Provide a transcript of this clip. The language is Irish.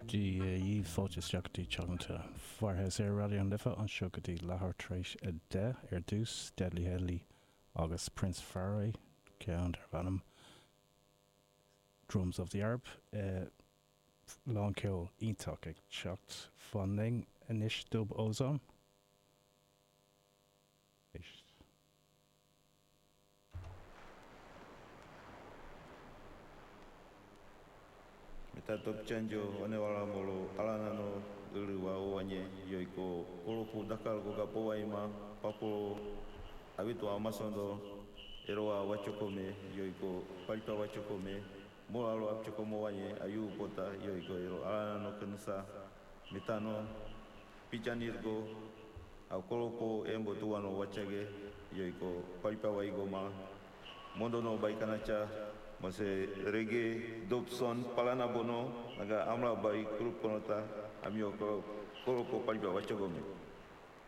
Dí fótas seachtaí teanta Farthes radio an lifa an seo go dtí lethar tréis a de dús Deadly Headley agus Prince Fairey ceann ar bhanam Drums of the Arab lán ceol ítach ag teacht funding inis dub ózán. Mita top chanjo one wala molo alana no uriwa oanye yoiko koloku dakal ko kapo ima papo abitu amasondo eroa wachokome yoiko palpa wachokome moalo apchokomo wanye ayu pota yoiko ero alana no kensa mitano pichanirgo au koloko embo tuano wachage yoiko palpa waigoma mondo no baikanacha Mase reggae Dobson palana bono naga amla bai grup konota amio koloko palpa wachogomi.